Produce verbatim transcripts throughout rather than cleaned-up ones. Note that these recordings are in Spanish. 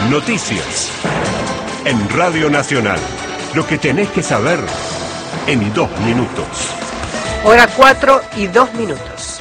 Noticias. En Radio Nacional. Lo que tenés que saber en dos minutos. Hora cuatro y dos minutos.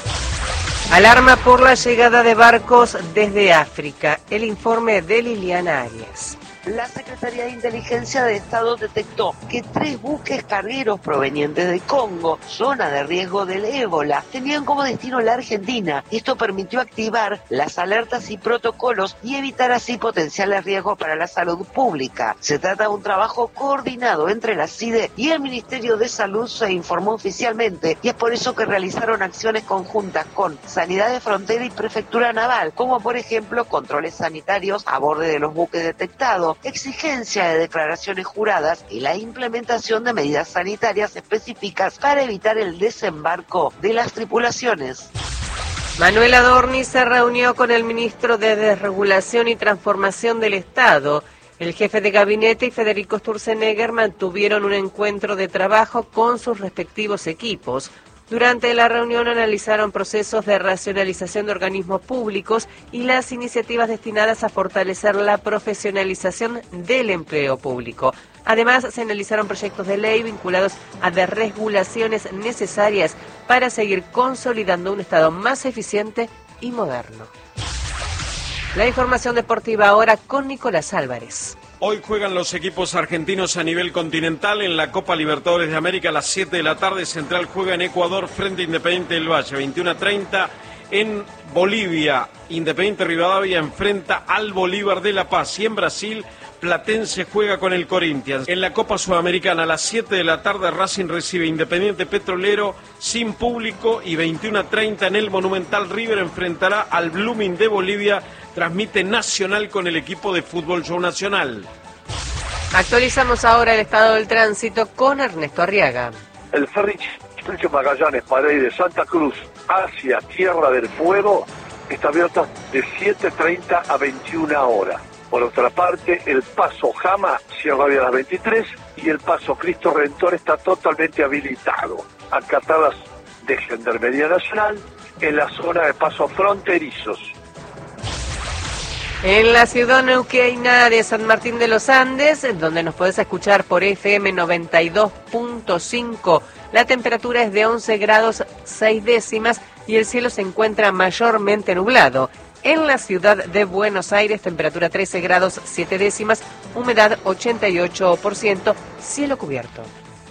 Alarma por la llegada de barcos desde África. El informe de Liliana Arias. La Secretaría de Inteligencia de Estado detectó que tres buques cargueros provenientes de Congo, zona de riesgo del ébola, tenían como destino la Argentina. Esto permitió activar las alertas y protocolos y evitar así potenciales riesgos para la salud pública. Se trata de un trabajo coordinado entre la C I D E y el Ministerio de Salud, se informó oficialmente, y es por eso que realizaron acciones conjuntas con Sanidad de Frontera y Prefectura Naval, como por ejemplo controles sanitarios a bordo de los buques detectados, exigencia de declaraciones juradas y la implementación de medidas sanitarias específicas para evitar el desembarco de las tripulaciones. Manuel Adorni se reunió con el ministro de Desregulación y Transformación del Estado. El jefe de gabinete y Federico Sturzenegger mantuvieron un encuentro de trabajo con sus respectivos equipos. Durante la reunión analizaron procesos de racionalización de organismos públicos y las iniciativas destinadas a fortalecer la profesionalización del empleo público. Además, se analizaron proyectos de ley vinculados a desregulaciones necesarias para seguir consolidando un Estado más eficiente y moderno. La información deportiva ahora con Nicolás Álvarez. Hoy juegan los equipos argentinos a nivel continental en la Copa Libertadores de América a las siete de la tarde. Central juega en Ecuador frente a Independiente del Valle. veintiuno a treinta en Bolivia. Independiente Rivadavia enfrenta al Bolívar de La Paz. Y en Brasil, Platense juega con el Corinthians. En la Copa Sudamericana a las siete de la tarde, Racing recibe Independiente Petrolero sin público. Y veintiuno a treinta en el Monumental, River enfrentará al Blooming de Bolivia. Transmite Nacional con el equipo de Fútbol Show Nacional. Actualizamos ahora el estado del tránsito con Ernesto Arriaga. El ferry Estrecho Magallanes, Paredes de Santa Cruz, hacia Tierra del Fuego, está abierto de siete treinta a veintiuna horas. Por otra parte, el paso Jama cierra hoy a las veintitrés y el paso Cristo Redentor está totalmente habilitado. Acatadas de Gendarmería Nacional en la zona de paso fronterizos. En la ciudad neuquina de San Martín de los Andes, donde nos podés escuchar por F M noventa y dos punto cinco, la temperatura es de once grados seis décimas y el cielo se encuentra mayormente nublado. En la ciudad de Buenos Aires, temperatura trece grados siete décimas, humedad ochenta y ocho por ciento, cielo cubierto.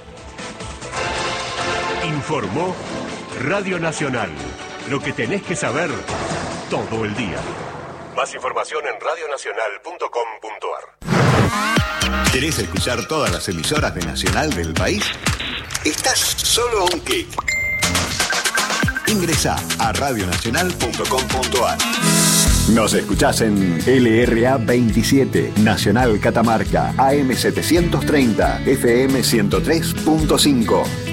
Informó Radio Nacional. Lo que tenés que saber todo el día. Más información en radio nacional punto com punto a r. ¿Querés escuchar todas las emisoras de Nacional del país? Estás solo a un clic. Ingresá a radio nacional punto com punto a r. Nos escuchás en L R A veintisiete, Nacional Catamarca, A M setecientos treinta, F M ciento tres punto cinco.